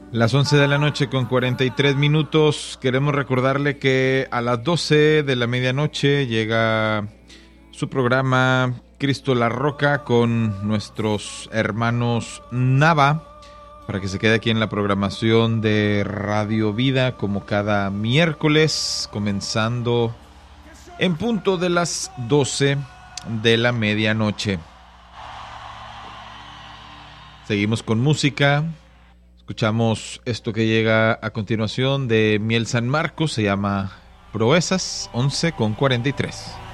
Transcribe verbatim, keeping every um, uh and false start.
Las once de la noche con cuarenta y tres minutos. Queremos recordarle que a las doce de la medianoche llega su programa Cristo la Roca con nuestros hermanos Nava, para que se quede aquí en la programación de Radio Vida como cada miércoles, comenzando en punto de las doce de la medianoche. Seguimos con música. Escuchamos esto que llega a continuación de Miel San Marcos, se llama Proezas, once con cuarenta y tres.